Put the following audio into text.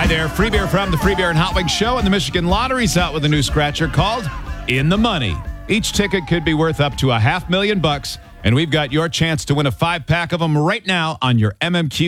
there. Free beer from the Free Beer and Hot Wings Show, and the Michigan Lottery's out with a new scratcher called In the Money. Each ticket could be worth up to $500,000, and we've got your chance to win a 5-pack of them right now on your MMQ